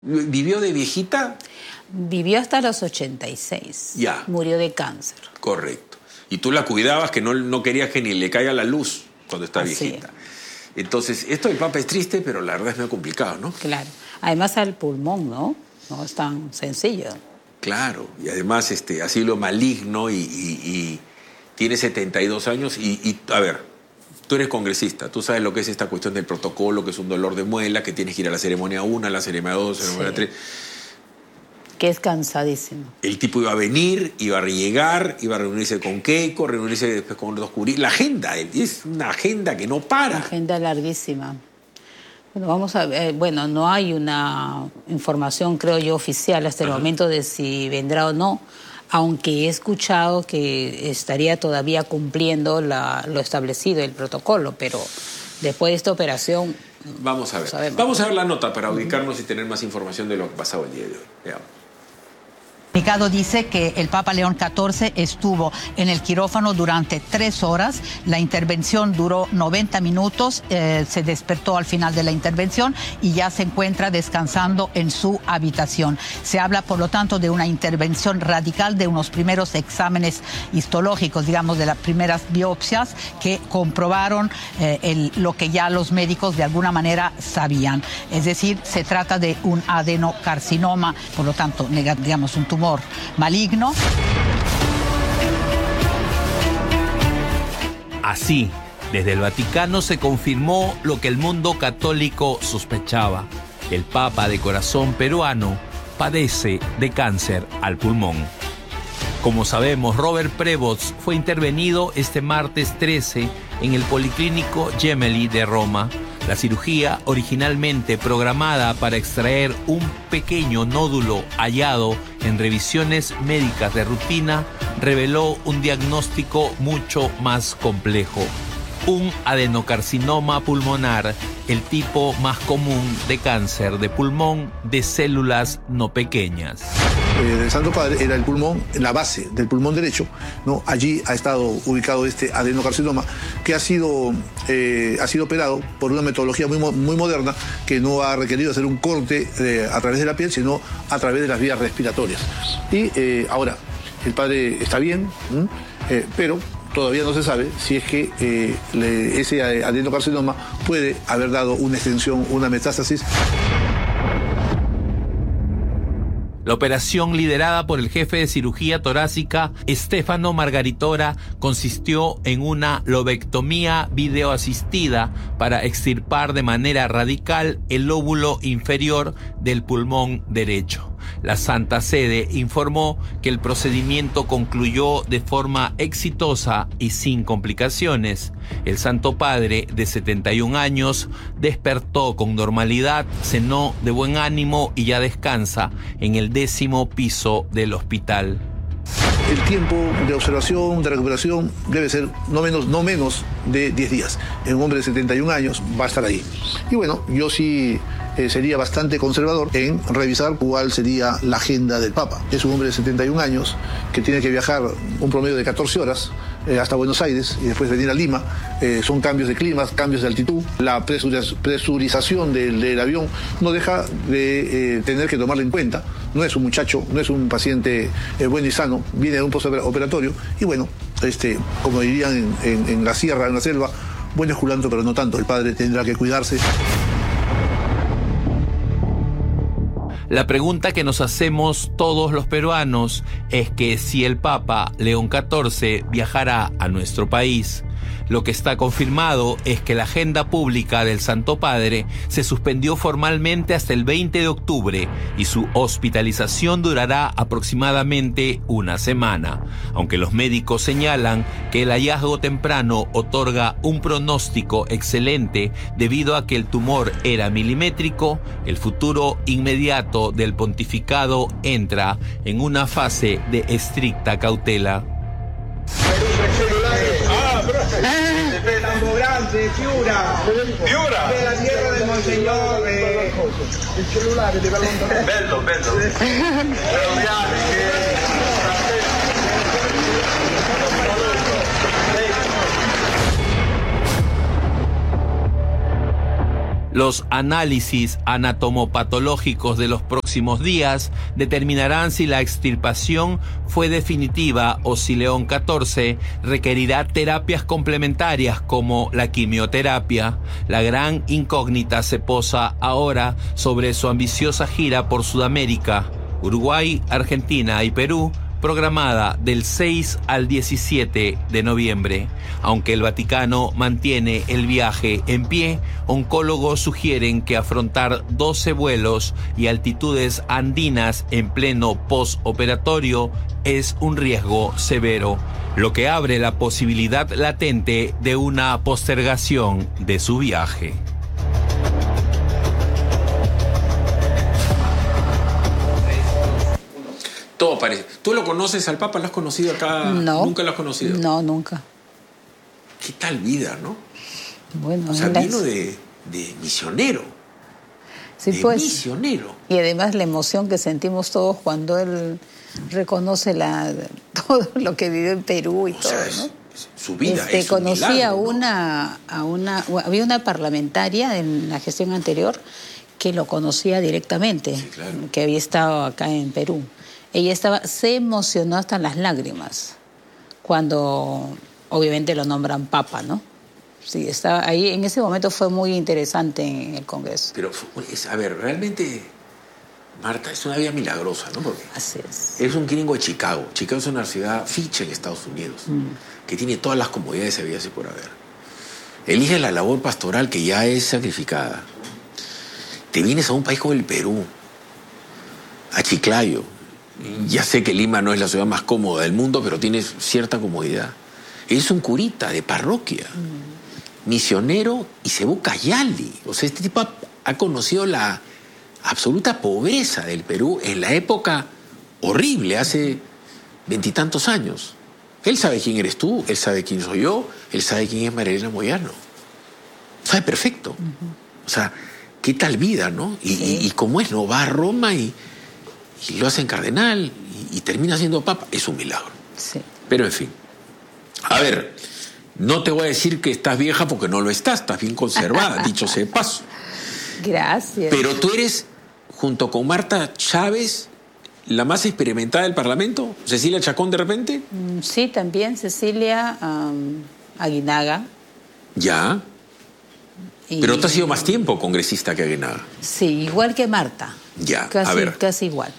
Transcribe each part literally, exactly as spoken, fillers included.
¿Vivió de viejita? Vivió hasta los ochenta y seis. Ya. Murió de cáncer. Correcto. Y tú la cuidabas, que no, no querías que ni le caiga la luz cuando está Así viejita. Es. Entonces, esto del Papa es triste, pero la verdad es muy complicado, ¿no? Claro. Además al pulmón, ¿no? No es tan sencillo. Claro. Y además, este, asilo maligno y, y, y tiene setenta y dos años y, y, a ver, tú eres congresista, tú sabes lo que es esta cuestión del protocolo, que es un dolor de muela, que tienes que ir a la ceremonia uno, a la ceremonia dos, a la ceremonia tres. Que es cansadísimo. El tipo iba a venir, iba a llegar, iba a reunirse con Keiko, reunirse después con los curí. La agenda, es una agenda que no para. Una agenda larguísima. Bueno, vamos a ver, bueno, no hay una información, creo yo, oficial hasta el Ajá. momento de si vendrá o no, aunque he escuchado que estaría todavía cumpliendo la, lo establecido, el protocolo, pero después de esta operación... Vamos a ver. Sabemos. Vamos a ver la nota para ubicarnos uh-huh. y tener más información de lo que pasado el día de hoy. Veamos. El comunicado dice que el Papa León catorce estuvo en el quirófano durante tres horas. La intervención duró noventa minutos. Eh, se despertó al final de la intervención y ya se encuentra descansando en su habitación. Se habla, por lo tanto, de una intervención radical, de unos primeros exámenes histológicos, digamos, de las primeras biopsias que comprobaron eh, el, lo que ya los médicos de alguna manera sabían. Es decir, se trata de un adenocarcinoma, por lo tanto, digamos, un tumor maligno. Así, desde el Vaticano se confirmó lo que el mundo católico sospechaba. El Papa de corazón peruano padece de cáncer al pulmón. Como sabemos, Robert Prevost fue intervenido este martes trece en el Policlínico Gemelli de Roma. La cirugía, originalmente programada para extraer un pequeño nódulo hallado en revisiones médicas de rutina, reveló un diagnóstico mucho más complejo. Un adenocarcinoma pulmonar, el tipo más común de cáncer de pulmón de células no pequeñas. Eh, el Santo Padre era el pulmón, la base del pulmón derecho, ¿no? Allí ha estado ubicado este adenocarcinoma que ha sido, eh, ha sido operado por una metodología muy, muy moderna que no ha requerido hacer un corte eh, a través de la piel, sino a través de las vías respiratorias. Y eh, ahora, el padre está bien, eh, pero todavía no se sabe si es que eh, le, ese adenocarcinoma puede haber dado una extensión, una metástasis. La operación, liderada por el jefe de cirugía torácica, Stefano Margaritora, consistió en una lobectomía videoasistida para extirpar de manera radical el lóbulo inferior del pulmón derecho. La Santa Sede informó que el procedimiento concluyó de forma exitosa y sin complicaciones. El Santo Padre, de setenta y un años, despertó con normalidad, cenó de buen ánimo y ya descansa en el décimo piso del hospital. El tiempo de observación, de recuperación, debe ser no menos, no menos de diez días. En un hombre de setenta y un años va a estar ahí. Y bueno, yo sí eh, sería bastante conservador en revisar cuál sería la agenda del Papa. Es un hombre de setenta y un años que tiene que viajar un promedio de catorce horas eh, hasta Buenos Aires y después venir a Lima. Eh, son cambios de clima, cambios de altitud. La presuriz- presurización del, del avión no deja de eh, tener que tomarla en cuenta. No es un muchacho, no es un paciente eh, bueno y sano, viene de un postoperatorio y bueno, este, como dirían en, en, en la sierra, en la selva, bueno es culantro, pero no tanto. El padre tendrá que cuidarse. La pregunta que nos hacemos todos los peruanos es que si el Papa León catorce viajará a nuestro país. Lo que está confirmado es que la agenda pública del Santo Padre se suspendió formalmente hasta el veinte de octubre y su hospitalización durará aproximadamente una semana. Aunque los médicos señalan que el hallazgo temprano otorga un pronóstico excelente debido a que el tumor era milimétrico, el futuro inmediato del pontificado entra en una fase de estricta cautela. Campo Grande, Piura, Piura, de la tierra del Monseñor, eh, il cellulare deve allontanare. Bello, bello. Los análisis anatomopatológicos de los próximos días determinarán si la extirpación fue definitiva o si León catorce requerirá terapias complementarias como la quimioterapia. La gran incógnita se posa ahora sobre su ambiciosa gira por Sudamérica, Uruguay, Argentina y Perú, programada del seis al diecisiete de noviembre. Aunque el Vaticano mantiene el viaje en pie, oncólogos sugieren que afrontar doce vuelos y altitudes andinas en pleno postoperatorio es un riesgo severo, lo que abre la posibilidad latente de una postergación de su viaje. Todo parece. ¿Tú lo conoces al Papa? ¿Lo has conocido acá? No. ¿Nunca lo has conocido? No, nunca. ¿Qué tal vida, no? Bueno, O sea, él vino es- de, de misionero. sí, de pues. misionero. Y además la emoción que sentimos todos cuando él reconoce la, todo lo que vivió en Perú y O todo, sea, es- ¿no? es- su vida Este, es un conocí milagro, a ¿no? una, a una, había una parlamentaria en la gestión anterior que lo conocía directamente, Sí, claro. que había estado acá en Perú. Ella estaba, se emocionó hasta las lágrimas cuando obviamente lo nombran papa, ¿no? Sí, estaba ahí, en ese momento fue muy interesante en el Congreso. Pero, fue- es- a ver, realmente, Marta, es una vida milagrosa, ¿no? Porque Así es. es un gringo de Chicago. Chicago es una ciudad ficha en Estados Unidos, que tiene todas las comodidades habidas y por haber. Elige la labor pastoral que ya es sacrificada. Te vienes a un país como el Perú, a Chiclayo. Ya sé que Lima no es la ciudad más cómoda del mundo, pero tienes cierta comodidad. Es un curita de parroquia, misionero y Cebú Cayali. O sea, este tipo ha, ha conocido la absoluta pobreza del Perú en la época horrible, hace veintitantos años. Él sabe quién eres tú, él sabe quién soy yo, él sabe quién es María Elena Moyano. Sabe perfecto. O sea, qué tal vida, ¿no? Y, Sí. y, y cómo es, ¿no? Va a Roma y, y lo hacen cardenal y, y termina siendo papa. Es un milagro. Sí. Pero en fin. A ver, no te voy a decir que estás vieja porque no lo estás, estás bien conservada, dicho sea de paso. Gracias. Pero tú eres, junto con Marta Chávez, la más experimentada del Parlamento. Cecilia Chacón, de repente. Mm, Sí, también Cecilia am, Aguinaga. Ya. y- Pero tú has sido más tiempo congresista que Aguinaga. Sí, igual que Marta. Ya, Casi, a ver. casi igual.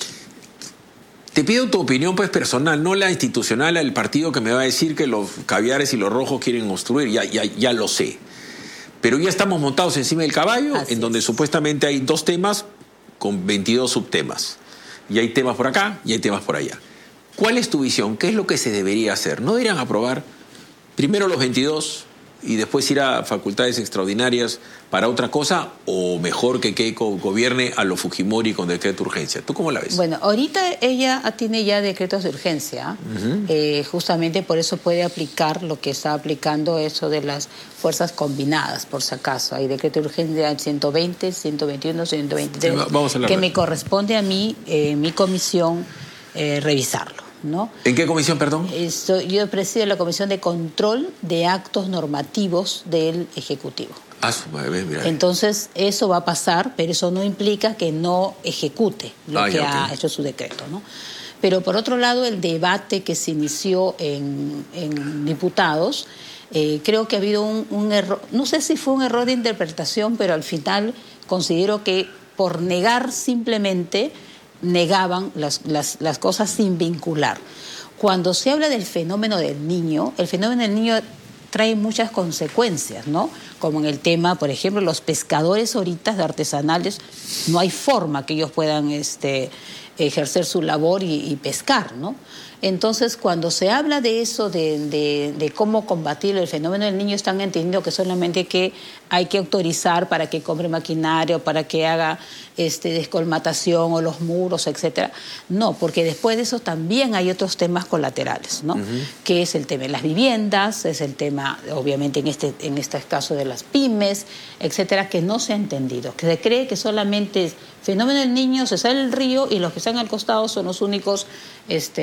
Te pido tu opinión, pues, personal, no la institucional, el partido que me va a decir que los caviares y los rojos quieren obstruir, ya, ya, ya lo sé. Pero ya estamos montados encima del caballo, Así en donde es. supuestamente hay dos temas con veintidós subtemas. Y hay temas por acá y hay temas por allá. ¿Cuál es tu visión? ¿Qué es lo que se debería hacer? ¿No deberían aprobar primero los veintidós y después ir a facultades extraordinarias para otra cosa? ¿O mejor que Keiko gobierne a lo Fujimori con decreto de urgencia? ¿Tú cómo la ves? Bueno, ahorita ella tiene ya decretos de urgencia, eh, justamente por eso puede aplicar lo que está aplicando eso de las fuerzas combinadas, por si acaso. Hay decreto de urgencia ciento veinte, ciento veintiuno, ciento veintitrés, Sí, va- vamos a hablar que de- me corresponde a mí, eh, mi comisión, eh, revisarlo, ¿no? ¿En qué comisión, perdón? Esto- yo presido la Comisión de Control de Actos Normativos del Ejecutivo. Ah, su madre, mira. Entonces, eso va a pasar, pero eso no implica que no ejecute lo Ah, que ya, ha ok. hecho su decreto, ¿no? Pero por otro lado, el debate que se inició en, en diputados, eh, creo que ha habido un, un error, no sé si fue un error de interpretación, pero al final considero que por negar simplemente negaban las, las, las cosas sin vincular. Cuando se habla del fenómeno del niño, el fenómeno del niño trae muchas consecuencias, ¿no? Como en el tema, por ejemplo, los pescadores ahorita de artesanales, no hay forma que ellos puedan este, ejercer su labor y, y pescar, ¿no? Entonces, cuando se habla de eso, de, de, de cómo combatir el fenómeno del niño, están entendiendo que solamente que hay que autorizar para que compre maquinaria o para que haga este, descolmatación o los muros, etcétera. No, porque después de eso también hay otros temas colaterales, ¿no? Uh-huh. Que es el tema de las viviendas, es el tema, obviamente, en este, en este caso de las pymes, etcétera, que no se ha entendido. Que se cree que solamente es fenómeno del niño, se sale el río y los que están al costado son los únicos este,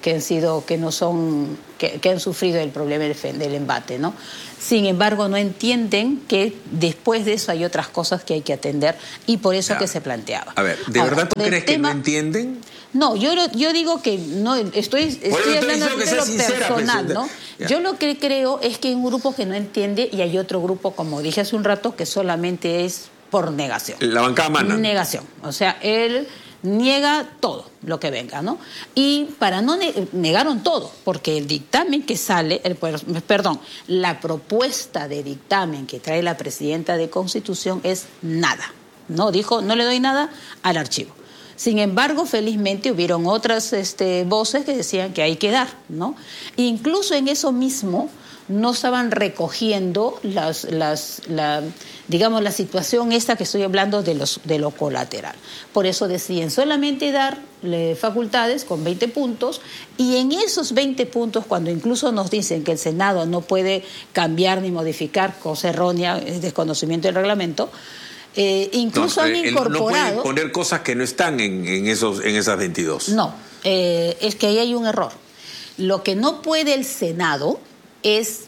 que han sido, que no son, que, que han sufrido el problema del, del embate, ¿no? Sin embargo, no entienden que después de eso hay otras cosas que hay que atender y por eso ya. que se planteaba. A ver, ¿de Ahora, verdad tú crees tema, que no entienden? No, yo, yo digo que no, estoy, estoy hablando de lo personal, ¿no? Ya. Yo lo que creo es que hay un grupo que no entiende y hay otro grupo, como dije hace un rato, que solamente es por negación. La bancada mana. Negación. O sea, él niega todo lo que venga, ¿no? Y para no ne negaron todo, porque el dictamen que sale, el, perdón, la propuesta de dictamen que trae la presidenta de Constitución es nada, ¿no? Dijo, no le doy nada al archivo. Sin embargo, felizmente hubieron otras este, voces que decían que hay que dar, ¿no? Incluso en eso mismo no estaban recogiendo las, las, la, digamos, la situación esta que estoy hablando de, los, de lo colateral. Por eso deciden solamente darle facultades con veinte puntos y en esos veinte puntos, cuando incluso nos dicen que el Senado no puede cambiar ni modificar, cosa errónea, es desconocimiento del reglamento, eh, incluso no, han incorporado... No pueden poner cosas que no están en, en, esos, en esas veintidós. No, eh, es que ahí hay un error. Lo que no puede el Senado es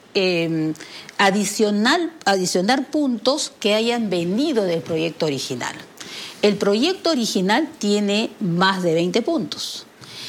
eh, adicional, adicionar puntos que hayan venido del proyecto original. El proyecto original tiene más de veinte puntos.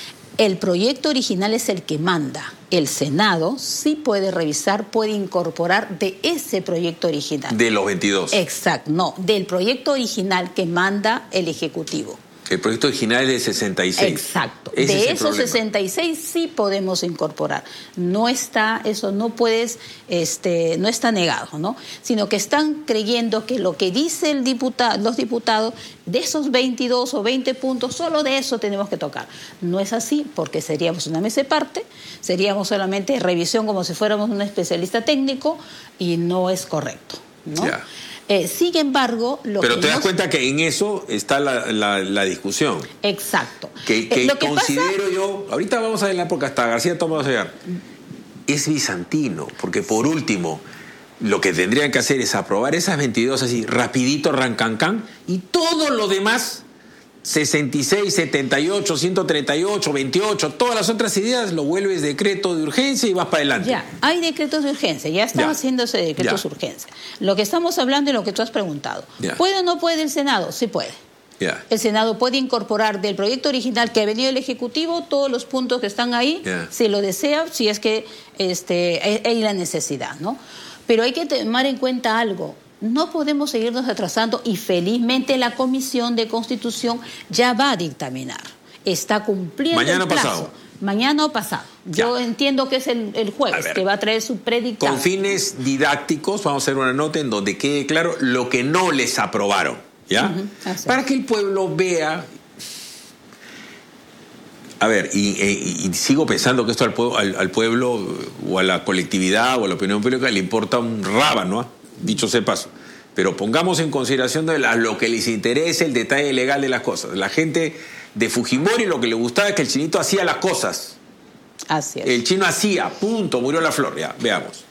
El proyecto original es el que manda. El Senado sí puede revisar, puede incorporar de ese proyecto original. De los veintidós. Exacto, no, del proyecto original que manda el Ejecutivo. El proyecto original es de sesenta y seis. Exacto. Ese de es el esos problema. sesenta y seis sí podemos incorporar. No está, eso no puedes, este, no está negado, ¿no? Sino que están creyendo que lo que dice el diputado, los diputados, de esos veintidós o veinte puntos, solo de eso tenemos que tocar. No es así, porque seríamos una mesa de parte, seríamos solamente revisión como si fuéramos un especialista técnico y no es correcto, ¿no? Ya. Eh, sin embargo... Lo Pero que te das nos... cuenta que en eso está la, la, la discusión. Exacto. Que, que, eh, lo que considero pasa... yo, ahorita vamos a ver, porque hasta García Toma va a llegar, es bizantino, porque por último, lo que tendrían que hacer es aprobar esas veintidós así, rapidito, rancancán, y todo lo demás... sesenta y seis, setenta y ocho, ciento treinta y ocho, veintiocho, todas las otras ideas lo vuelves decreto de urgencia y vas para adelante. Ya, hay decretos de urgencia, ya están ya. haciéndose decretos ya. de urgencia. Lo que estamos hablando es lo que tú has preguntado. Ya. ¿Puede o no puede el Senado? Sí puede. Ya. El Senado puede incorporar del proyecto original que ha venido el Ejecutivo todos los puntos que están ahí, ya. si lo desea, si es que este, hay, hay la necesidad, ¿no? Pero hay que tomar en cuenta algo. No podemos seguirnos atrasando y felizmente la Comisión de Constitución ya va a dictaminar. Está cumpliendo Mañana el plazo. pasado. Mañana o pasado. Ya. Yo entiendo que es el, el jueves, que va a traer su predictamen. Con fines didácticos, vamos a hacer una nota en donde quede claro lo que no les aprobaron, ¿ya? Uh-huh. Para que el pueblo vea... A ver, y, y, y sigo pensando que esto al pueblo, al, al pueblo o a la colectividad o a la opinión pública le importa un rábano, ¿eh? Dicho sea paso. Pero pongamos en consideración de la, lo que les interesa, el detalle legal de las cosas. La gente de Fujimori lo que le gustaba es que el chinito hacía las cosas. Así es. El chino hacía, punto, murió la flor. Ya, veamos.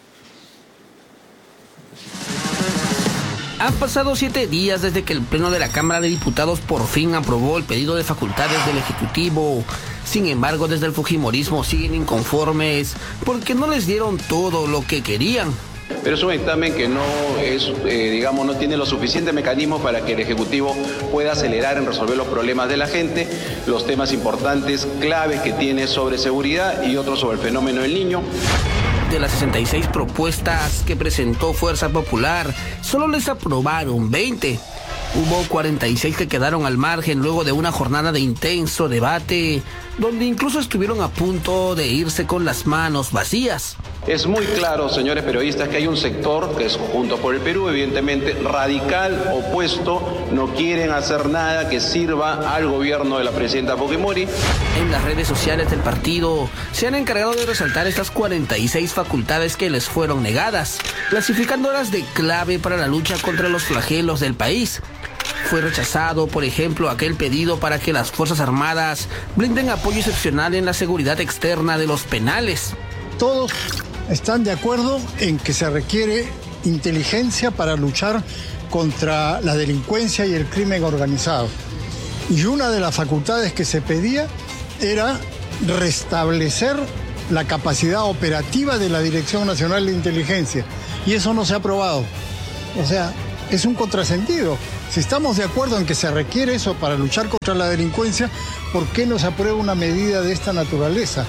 Han pasado siete días desde que el Pleno de la Cámara de Diputados por fin aprobó el pedido de facultades del Ejecutivo. Sin embargo, desde el fujimorismo siguen inconformes porque no les dieron todo lo que querían. Pero es un dictamen que no es, eh, digamos, no tiene los suficientes mecanismos para que el Ejecutivo pueda acelerar en resolver los problemas de la gente, los temas importantes, claves que tiene sobre seguridad y otros sobre el fenómeno del niño. De las sesenta y seis propuestas que presentó Fuerza Popular, solo les aprobaron veinte. Hubo cuarenta y seis que quedaron al margen luego de una jornada de intenso debate, donde incluso estuvieron a punto de irse con las manos vacías. Es muy claro, señores periodistas, que hay un sector, que es Juntos por el Perú, evidentemente radical, opuesto, no quieren hacer nada que sirva al gobierno de la presidenta Fujimori. En las redes sociales del partido se han encargado de resaltar estas cuarenta y seis facultades que les fueron negadas, clasificándolas de clave para la lucha contra los flagelos del país. Fue rechazado, por ejemplo, aquel pedido para que las Fuerzas Armadas brinden apoyo excepcional en la seguridad externa de los penales. Todos están de acuerdo en que se requiere inteligencia para luchar contra la delincuencia y el crimen organizado. Y una de las facultades que se pedía era restablecer la capacidad operativa de la Dirección Nacional de Inteligencia. Y eso no se ha aprobado. O sea, es un contrasentido. Si estamos de acuerdo en que se requiere eso para luchar contra la delincuencia, ¿por qué no se aprueba una medida de esta naturaleza?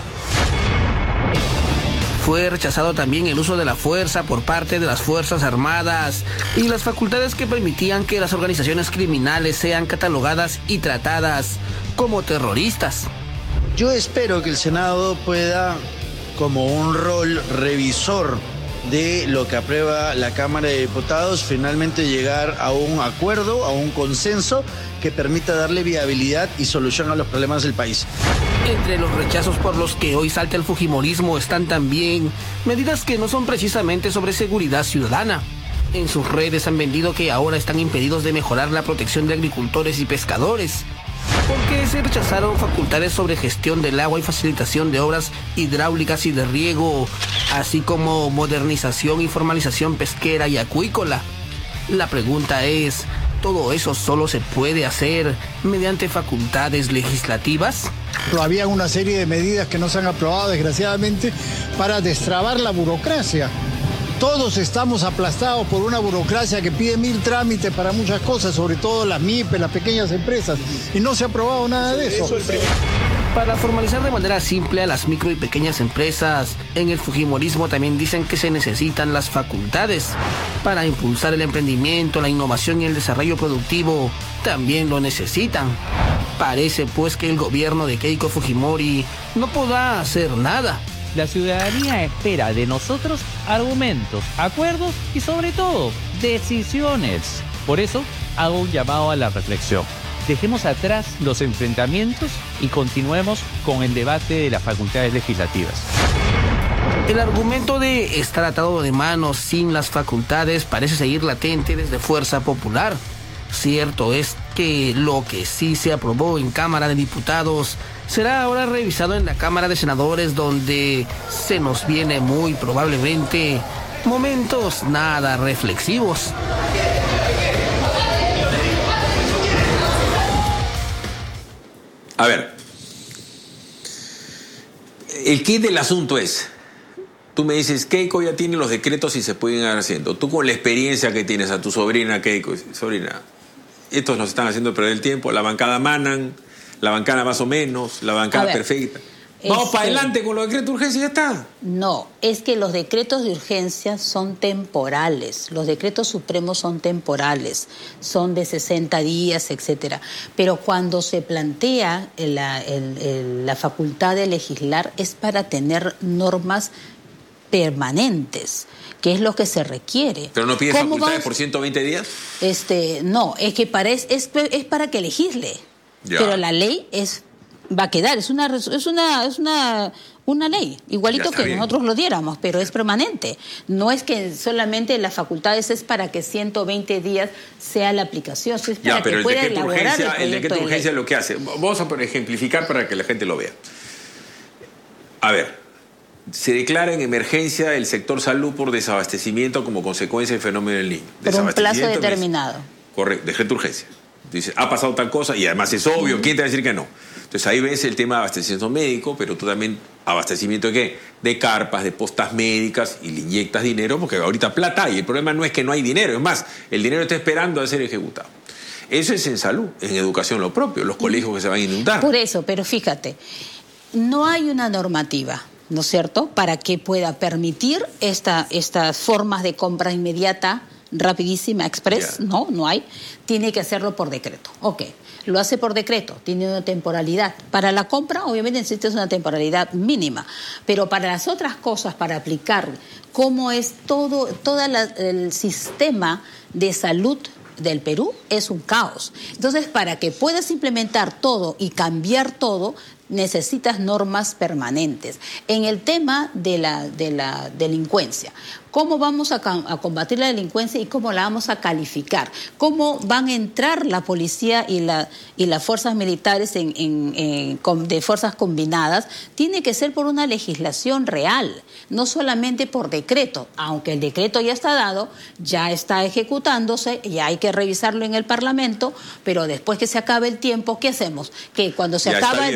Fue rechazado también el uso de la fuerza por parte de las Fuerzas Armadas y las facultades que permitían que las organizaciones criminales sean catalogadas y tratadas como terroristas. Yo espero que el Senado pueda, como un rol revisor de lo que aprueba la Cámara de Diputados, finalmente llegar a un acuerdo, a un consenso que permita darle viabilidad y solución a los problemas del país. Entre los rechazos por los que hoy salta el fujimorismo están también medidas que no son precisamente sobre seguridad ciudadana. En sus redes han vendido que ahora están impedidos de mejorar la protección de agricultores y pescadores, porque se rechazaron facultades sobre gestión del agua y facilitación de obras hidráulicas y de riego, así como modernización y formalización pesquera y acuícola. La pregunta es, ¿todo eso solo se puede hacer mediante facultades legislativas? Había una serie de medidas que no se han aprobado, desgraciadamente, para destrabar la burocracia. Todos estamos aplastados por una burocracia que pide mil trámites para muchas cosas, sobre todo las M I P E, las pequeñas empresas, y no se ha aprobado nada de eso. Para formalizar de manera simple a las micro y pequeñas empresas, en el fujimorismo también dicen que se necesitan las facultades. Para impulsar el emprendimiento, la innovación y el desarrollo productivo, también lo necesitan. Parece pues que el gobierno de Keiko Fujimori no podrá hacer nada. La ciudadanía espera de nosotros argumentos, acuerdos y sobre todo decisiones. Por eso hago un llamado a la reflexión. Dejemos atrás los enfrentamientos y continuemos con el debate de las facultades legislativas. El argumento de estar atado de manos sin las facultades parece seguir latente desde Fuerza Popular. Cierto es que lo que sí se aprobó en Cámara de Diputados será ahora revisado en la Cámara de Senadores, donde se nos viene muy probablemente momentos nada reflexivos. A ver, el kit del asunto es, tú me dices, Keiko ya tiene los decretos y se pueden ir haciendo. Tú con la experiencia que tienes a tu sobrina Keiko, sobrina, estos nos están haciendo perder el tiempo, la bancada Manan, la bancada más o menos, la bancada ver, perfecta. Vamos este, para adelante con los decretos de urgencia y ya está. No, es que los decretos de urgencia son temporales, los decretos supremos son temporales, son de sesenta días, etcétera. Pero cuando se plantea la, el, el, la facultad de legislar es para tener normas permanentes, que es lo que se requiere. ¿Pero no pides facultades vamos? por ciento veinte días? Este, no, es que para, es, es, es para que legisle. Ya. Pero la ley es va a quedar, es una es una es una una ley, igualito que bien. Nosotros lo diéramos, pero es permanente. No es que solamente las facultades es para que ciento veinte días sea la aplicación, es para ya, pero que pueda el elaborar urgencia, el el decreto de urgencia ley. Lo que hace, vamos a ejemplificar para que la gente lo vea. A ver, se declara en emergencia el sector salud por desabastecimiento como consecuencia del fenómeno del Niño. Por un plazo determinado. Correcto, decreto de urgencia. Dice, ha pasado tal cosa y además es obvio, uh-huh. ¿Quién te va a decir que no? Entonces ahí ves el tema de abastecimiento médico, pero tú también abastecimiento de qué? De carpas, de postas médicas y le inyectas dinero porque ahorita plata hay. El problema no es que no hay dinero, es más, el dinero está esperando a ser ejecutado. Eso es en salud, en educación lo propio, los colegios que se van a inundar. Por eso, pero fíjate, no hay una normativa, ¿no es cierto?, para que pueda permitir esta, estas formas de compra inmediata, rapidísima, express, yeah. no, no hay, tiene que hacerlo por decreto. Ok, lo hace por decreto, tiene una temporalidad. Para la compra, obviamente necesitas una temporalidad mínima, pero para las otras cosas, para aplicar cómo es todo, todo la, el sistema de salud del Perú, es un caos. Entonces, para que puedas implementar todo y cambiar todo, necesitas normas permanentes. En el tema de la, de la delincuencia, ¿cómo vamos a, a combatir la delincuencia y cómo la vamos a calificar? ¿Cómo van a entrar la policía y, la, y las fuerzas militares en, en, en, de fuerzas combinadas? Tiene que ser por una legislación real, no solamente por decreto. Aunque el decreto ya está dado, ya está ejecutándose, ya hay que revisarlo en el Parlamento, pero después que se acabe el tiempo, ¿qué hacemos? Que cuando se ya acaba bien, el tiempo de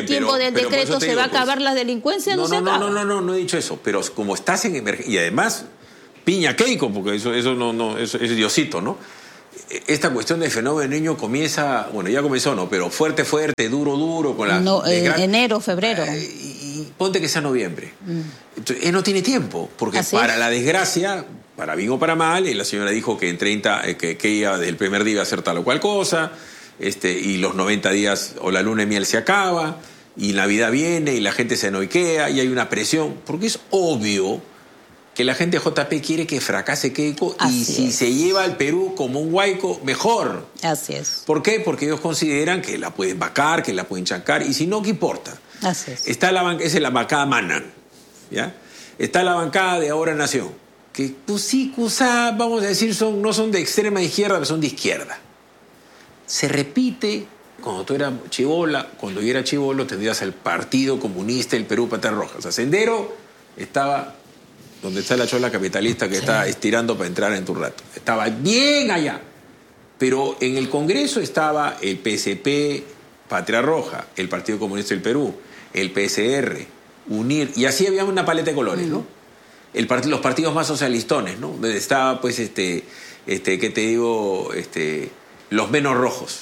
del pero por decreto eso te se digo, va a acabar pues, la delincuencia, no, no, se no, acaba. no, no, no, no he dicho eso, pero como estás en emergencia, y además, piña Keiko, porque eso, eso no, no, eso es Diosito, ¿no? Esta cuestión del fenómeno niño comienza, bueno, ya comenzó, ¿no? Pero fuerte, fuerte, duro, duro, con la... No, eh, gran... enero, febrero. Eh, y, y ponte que sea noviembre. Mm. Entonces, él no tiene tiempo, porque Así para es. la desgracia, para bien o para mal, y la señora dijo que en treinta, eh, que, que ella desde el primer día iba a hacer tal o cual cosa, este, y los noventa días o la luna de miel se acaba, y Navidad viene, y la gente se enoiquea, y hay una presión, porque es obvio que la gente de J P quiere que fracase Keiko, Así y si es. se lleva al Perú como un huaico, mejor. Así es. ¿Por qué? Porque ellos consideran que la pueden vacar, que la pueden chancar, y si no, ¿qué importa? Así es. Está la bancada, esa es la bancada Manan, ¿ya? Está la bancada de Ahora Nación, que pues sí, quizá, vamos a decir, son, no son de extrema izquierda, pero son de izquierda. Se repite cuando tú eras chibola, cuando yo era chibolo, tendrías el Partido Comunista del Perú, Patas Rojas. O sea, Sendero estaba donde está la chola capitalista que sí. está estirando para entrar en tu rato. Estaba bien allá. Pero en el Congreso estaba el P S P, Patria Roja, el Partido Comunista del Perú, el P S R, UNIR, y así había una paleta de colores, ¿no? El part los partidos más socialistones, ¿no? Donde estaba, pues, este, este, ¿qué te digo? Este, los menos rojos.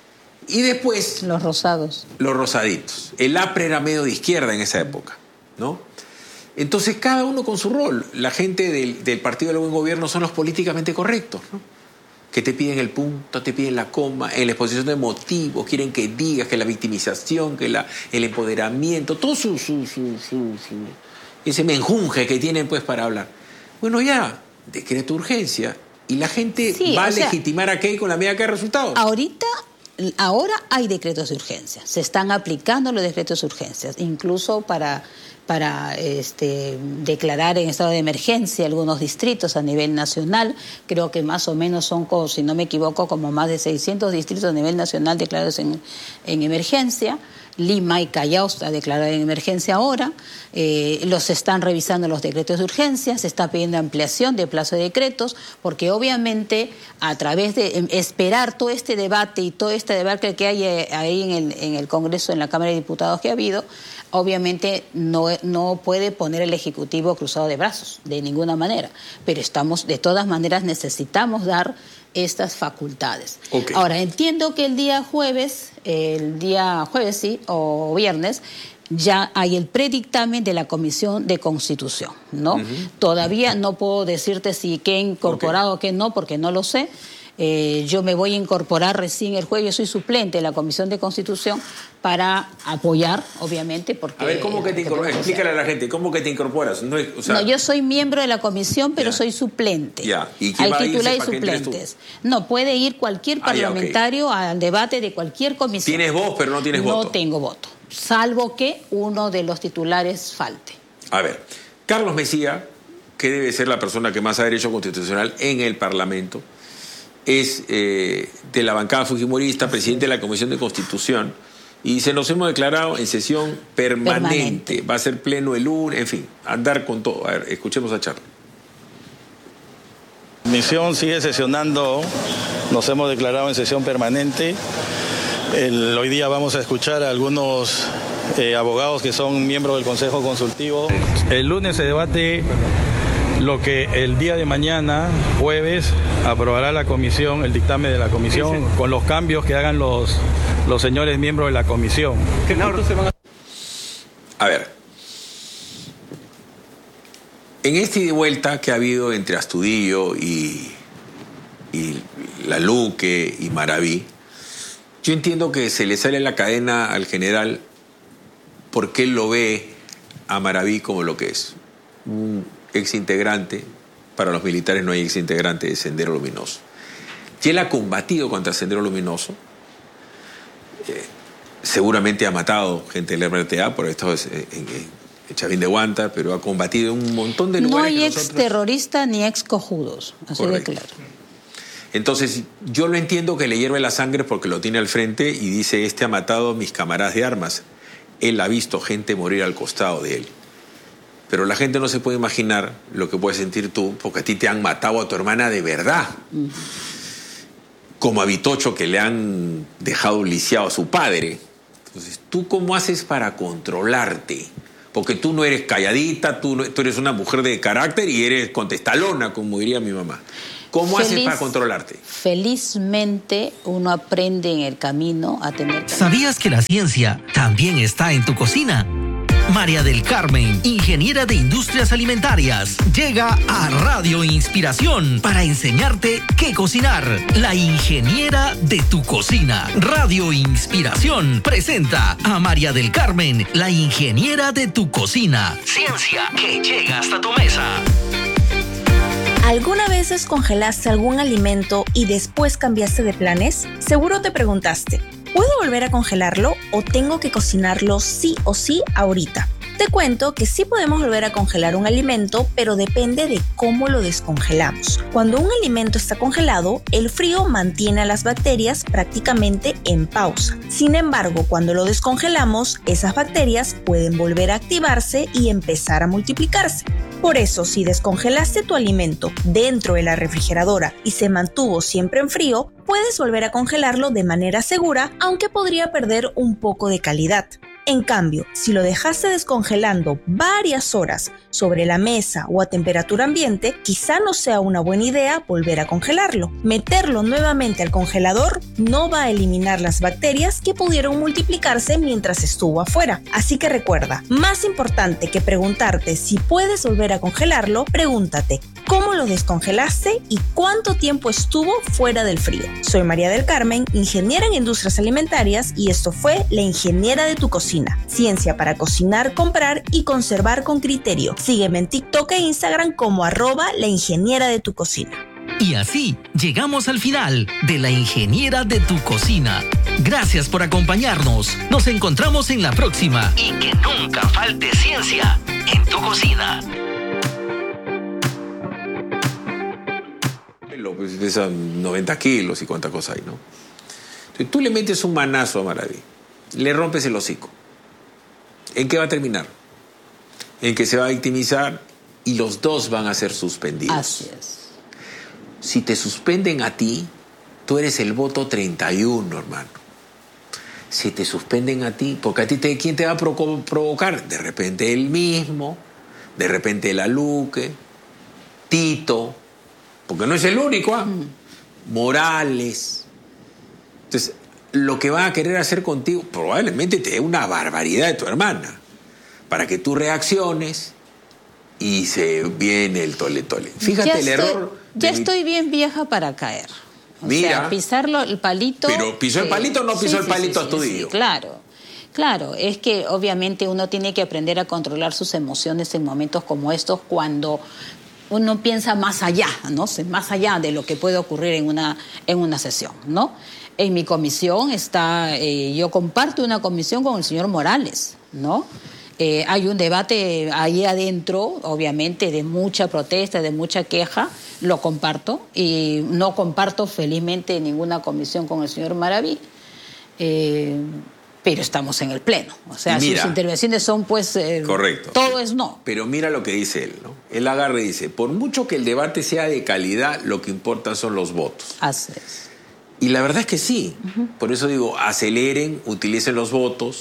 Y después... Los rosados. Los rosaditos. El A P R E era medio de izquierda en esa época, ¿no? Entonces, cada uno con su rol. La gente del, del Partido del Buen Gobierno son los políticamente correctos, ¿no? Que te piden el punto, te piden la coma, en la exposición de motivos, quieren que digas que la victimización, que la, el empoderamiento, todo su, su, su, su, su, ese menjunje que tienen pues para hablar. Bueno, ya, decreto de urgencia y la gente sí, va a sea, legitimar a Keiko con la medida que hay resultados. Ahorita... Ahora hay decretos de urgencia, se están aplicando los decretos de urgencia, incluso para, para este, declarar en estado de emergencia algunos distritos a nivel nacional. Creo que más o menos son, si no me equivoco, como más de seiscientos distritos a nivel nacional declarados en, en emergencia. Lima y Callao está declarado en emergencia ahora, eh, los están revisando los decretos de urgencia, se está pidiendo ampliación de plazo de decretos, porque obviamente a través de esperar todo este debate y todo este debate que hay ahí en el, en el Congreso, en la Cámara de Diputados que ha habido, obviamente no, no puede poner el Ejecutivo cruzado de brazos, de ninguna manera, pero estamos, de todas maneras necesitamos dar estas facultades. Okay. Ahora, entiendo que el día jueves, el día jueves sí, o viernes, ya hay el predictamen de la Comisión de Constitución, ¿no? Uh-huh. Todavía no puedo decirte si qué incorporado o okay. qué no, porque no lo sé. Eh, yo me voy a incorporar recién el jueves, yo soy suplente de la Comisión de Constitución para apoyar, obviamente, porque... A ver, ¿cómo que te incorporas? Explícale a la gente, ¿cómo que te incorporas? No, es, o sea... no, yo soy miembro de la comisión, pero ya. soy suplente. Ya. ¿Y quién Hay va titular a y suplentes. No, puede ir cualquier parlamentario ah, ya, okay. al debate de cualquier comisión. Tienes voz, pero no tienes no voto. No tengo voto, salvo que uno de los titulares falte. A ver, Carlos Mejía, que debe ser la persona que más ha derecho constitucional en el Parlamento, es eh, de la bancada fujimorista, presidente de la Comisión de Constitución, y dice, nos hemos declarado en sesión permanente. permanente. Va a ser pleno el lunes, en fin, andar con todo. A ver, escuchemos a Charlie. La comisión sigue sesionando, nos hemos declarado en sesión permanente. El, hoy día vamos a escuchar a algunos eh, abogados que son miembros del Consejo Consultivo. El lunes se debate lo que el día de mañana, jueves, aprobará la comisión, el dictamen de la comisión, sí, sí. con los cambios que hagan los, los señores miembros de la comisión. ¿Qué puntos se van a... a ver, en este ida y vuelta que ha habido entre Astudillo y, y La Luque y Maraví, yo entiendo que se le sale la cadena al general porque él lo ve a Maraví como lo que es. Un exintegrante, para los militares no hay exintegrante de Sendero Luminoso. Y él ha combatido contra Sendero Luminoso, eh, seguramente ha matado gente del R T A, por esto es en, en, en Chavín de Huanta, pero ha combatido en un montón de lugares. No hay que ex nosotros... terroristas ni ex cojudos, así Correcto. de claro. Entonces, yo lo entiendo que le hierve la sangre porque lo tiene al frente y dice, este ha matado a mis camaradas de armas. Él ha visto gente morir al costado de él. Pero la gente no se puede imaginar lo que puedes sentir tú, porque a ti te han matado a tu hermana de verdad. Uh-huh. Como a Vitocho, que le han dejado lisiado a su padre, Entonces, ¿tú cómo haces para controlarte? Porque tú no eres calladita, tú, no, tú eres una mujer de carácter y eres contestalona, como diría mi mamá. ¿Cómo Feliz, haces para controlarte? Felizmente uno aprende en el camino a tener... ¿Sabías que la ciencia también está en tu cocina? María del Carmen, ingeniera de industrias alimentarias, llega a Radio Inspiración para enseñarte qué cocinar. La ingeniera de tu cocina. Radio Inspiración presenta a María del Carmen, la ingeniera de tu cocina. Ciencia que llega hasta tu mesa. ¿Alguna vez descongelaste algún alimento y después cambiaste de planes? Seguro te preguntaste, ¿puedo volver a congelarlo o tengo que cocinarlo sí o sí ahorita? Te cuento que sí podemos volver a congelar un alimento, pero depende de cómo lo descongelamos. Cuando un alimento está congelado, el frío mantiene a las bacterias prácticamente en pausa. Sin embargo, cuando lo descongelamos, esas bacterias pueden volver a activarse y empezar a multiplicarse. Por eso, si descongelaste tu alimento dentro de la refrigeradora y se mantuvo siempre en frío, puedes volver a congelarlo de manera segura, aunque podría perder un poco de calidad. En cambio, si lo dejaste descongelando varias horas sobre la mesa o a temperatura ambiente, quizá no sea una buena idea volver a congelarlo. Meterlo nuevamente al congelador no va a eliminar las bacterias que pudieron multiplicarse mientras estuvo afuera. Así que recuerda, más importante que preguntarte si puedes volver a congelarlo, pregúntate cómo lo descongelaste y cuánto tiempo estuvo fuera del frío. Soy María del Carmen, ingeniera en industrias alimentarias, y esto fue La Ingeniera de tu Cocina. Ciencia para cocinar, comprar y conservar con criterio. Sígueme en TikTok e Instagram como arroba la ingeniera de tu cocina. Y así llegamos al final de La Ingeniera de tu Cocina. Gracias por acompañarnos. Nos encontramos en la próxima. Y que nunca falte ciencia en tu cocina. Pues pesa noventa kilos y cuánta cosa hay, ¿no? Entonces, tú le metes un manazo a Maraví, le rompes el hocico. ¿En qué va a terminar? En que se va a victimizar y los dos van a ser suspendidos. Así es. Si te suspenden a ti, tú eres el voto treinta y uno, hermano. Si te suspenden a ti, porque a ti te, ¿quién te va a provo- provocar? De repente él mismo, de repente la Luque, Tito, porque no es el único, ¿ah? Mm. Morales. Entonces, lo que va a querer hacer contigo probablemente te dé una barbaridad de tu hermana, para que tú reacciones y se viene el tole tole. Fíjate ya el estoy, error. Ya mi... estoy bien vieja para caer. O Mira. sea, pisarlo, el palito... Pero ¿pisó el palito o no pisó sí, el sí, palito sí, a tu sí, sí, sí, claro. Claro, es que obviamente uno tiene que aprender a controlar sus emociones en momentos como estos, cuando uno piensa más allá, ¿no? Más allá de lo que puede ocurrir en una, en una sesión, ¿no? En mi comisión está, eh, yo comparto una comisión con el señor Morales, ¿no? Eh, hay un debate ahí adentro, obviamente, de mucha protesta, de mucha queja, lo comparto, y no comparto felizmente ninguna comisión con el señor Maraví, eh, pero estamos en el pleno. O sea, mira, sus intervenciones son, pues, eh, correcto. Todo es no. Pero mira lo que dice él, ¿no? Él agarra y dice, por mucho que el debate sea de calidad, lo que importa son los votos. Así es. Y la verdad es que sí. Uh-huh. Por eso digo, aceleren, utilicen los votos.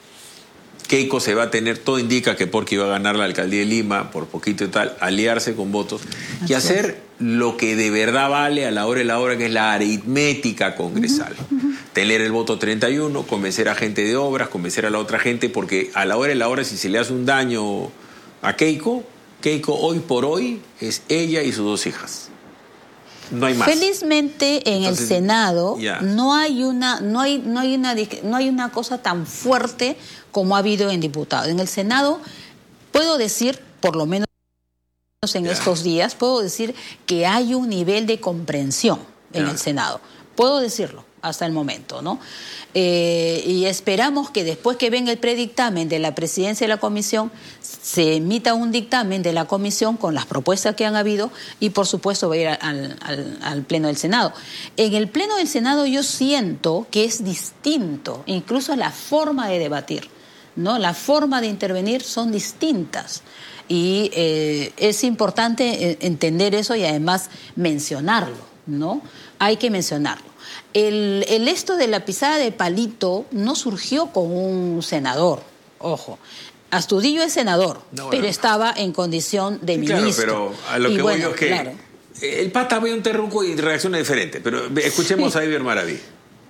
Keiko se va a tener, todo indica que porque iba a ganar la alcaldía de Lima, por poquito y tal, aliarse con votos y hacer lo que de verdad vale a la hora y la hora, que es la aritmética congresal. Uh-huh. Uh-huh. Tener el voto treinta y uno, convencer a gente de obras, convencer a la otra gente, porque a la hora y la hora, si se le hace un daño a Keiko, Keiko hoy por hoy es ella y sus dos hijas. No hay más. Felizmente en Entonces, el Senado yeah. no hay una no hay no hay una no hay una cosa tan fuerte como ha habido en diputados. En el Senado puedo decir, por lo menos en yeah. estos días, puedo decir que hay un nivel de comprensión en yeah. el Senado. Puedo decirlo hasta el momento, ¿no? Eh, y esperamos que después que venga el predictamen de la presidencia de la comisión, se emita un dictamen de la comisión con las propuestas que han habido y, por supuesto, va a ir al, al, al pleno del Senado. En el pleno del Senado yo siento que es distinto, incluso la forma de debatir, ¿no? La forma de intervenir son distintas. Y eh, es importante entender eso y además mencionarlo, ¿no? Hay que mencionarlo. El, el esto de la pisada de palito no surgió con un senador, ojo. Astudillo es senador, no, pero no. estaba en condición de sí, ministro. Claro, pero a lo que y voy bueno, yo es que claro. el pata ve un terruco y reacciona diferente. Pero escuchemos sí. a Iber Maraví.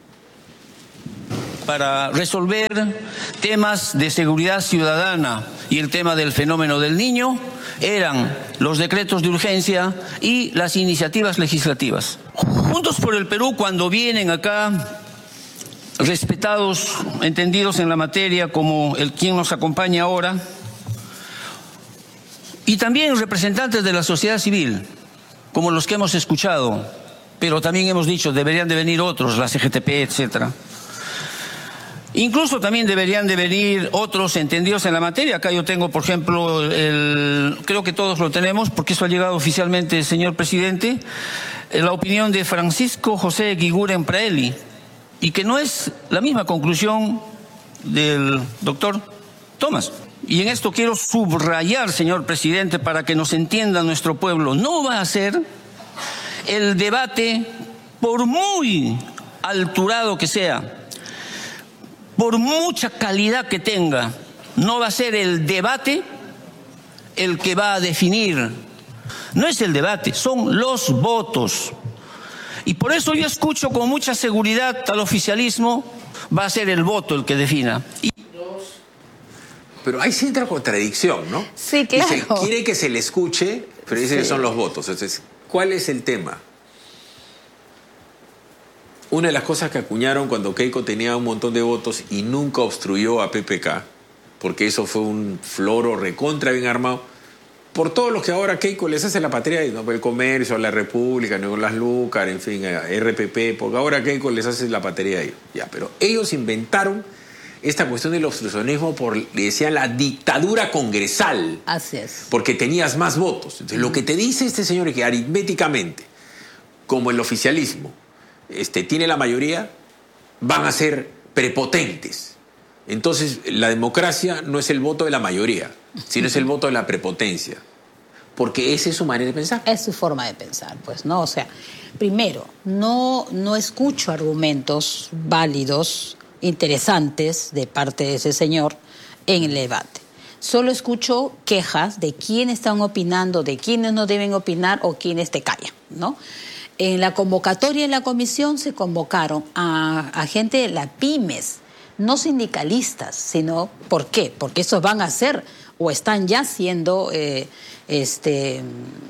Para resolver temas de seguridad ciudadana y el tema del fenómeno del niño eran los decretos de urgencia y las iniciativas legislativas. Juntos por el Perú, cuando vienen acá respetados, entendidos en la materia, como el quien nos acompaña ahora, y también representantes de la sociedad civil, como los que hemos escuchado, pero también hemos dicho, deberían de venir otros, la C G T P, etcétera. Incluso también deberían de venir otros entendidos en la materia. Acá yo tengo, por ejemplo, el, creo que todos lo tenemos, porque eso ha llegado oficialmente, señor presidente, la opinión de Francisco José Guiguren Praeli, y que no es la misma conclusión del doctor Tomás. Y en esto quiero subrayar, señor presidente, para que nos entienda nuestro pueblo, no va a ser el debate, por muy alturado que sea, por mucha calidad que tenga, no va a ser el debate el que va a definir. No es el debate, son los votos. Y por eso yo escucho con mucha seguridad al oficialismo, va a ser el voto el que defina. Y... Pero ahí sí entra contradicción, ¿no? Sí, claro. Dice, quiere que se le escuche, pero dice sí. que son los votos. Entonces, ¿cuál es el tema? Una de las cosas que acuñaron cuando Keiko tenía un montón de votos y nunca obstruyó a P P K, porque eso fue un floro recontra bien armado, por todos los que ahora Keiko les hace la patria, ¿no? El comercio, la República, ¿no? Las Lucar, en fin, R P P, porque ahora Keiko les hace la patria a ellos. Ya, pero ellos inventaron esta cuestión del obstruccionismo por, le decían, la dictadura congresal. Así es. Porque tenías más votos. Entonces, mm. lo que te dice este señor es que aritméticamente, como el oficialismo este, tiene la mayoría, van a ser prepotentes. Entonces, la democracia no es el voto de la mayoría, sino es el voto de la prepotencia. Porque esa es su manera de pensar. Es su forma de pensar, pues, ¿no? O sea, primero, no, no escucho argumentos válidos, interesantes de parte de ese señor en el debate. Solo escucho quejas de quiénes están opinando, de quiénes no deben opinar o quiénes te callan, ¿no? En la convocatoria en la comisión se convocaron a, a gente de la pymes, no sindicalistas, sino, ¿por qué? Porque esos van a ser o están ya siendo eh, este,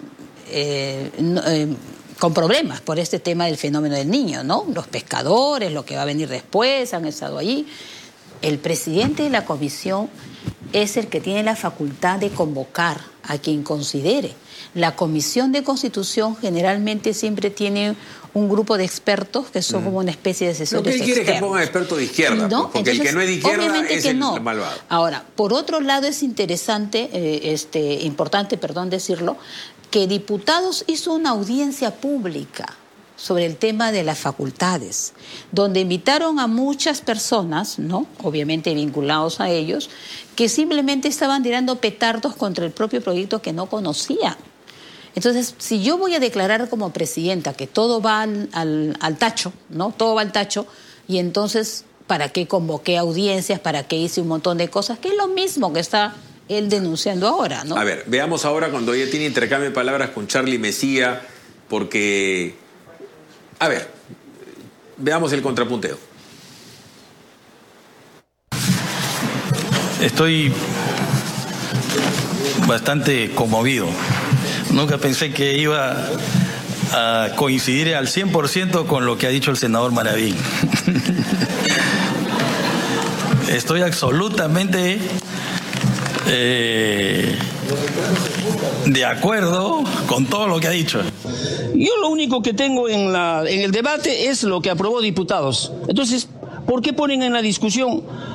eh, eh, con problemas por este tema del fenómeno del niño, ¿no? Los pescadores, lo que va a venir después, han estado allí. El presidente de la comisión es el que tiene la facultad de convocar a quien considere. La Comisión de Constitución generalmente siempre tiene un grupo de expertos que son mm. como una especie de asesores externos. Lo que él quiere es que pongan expertos de izquierda, ¿no? Porque entonces, el que no es de izquierda es el no. malvado. Ahora, por otro lado es interesante, eh, este, importante, perdón decirlo, que Diputados hizo una audiencia pública sobre el tema de las facultades, donde invitaron a muchas personas, ¿no? Obviamente vinculados a ellos, que simplemente estaban tirando petardos contra el propio proyecto que no conocían. Entonces, si yo voy a declarar como presidenta que todo va al, al, al tacho, ¿no? Todo va al tacho, y entonces, ¿para qué convoqué audiencias? ¿Para qué hice un montón de cosas? Que es lo mismo que está él denunciando ahora, ¿no? A ver, veamos ahora cuando ella tiene intercambio de palabras con Charlie Mesía, porque... A ver, veamos el contrapunteo. Estoy bastante conmovido. Nunca pensé que iba a coincidir al cien por ciento con lo que ha dicho el senador Maraví. Estoy absolutamente eh, de acuerdo con todo lo que ha dicho. Yo lo único que tengo en, la, en el debate es lo que aprobó Diputados. Entonces, ¿por qué ponen en la discusión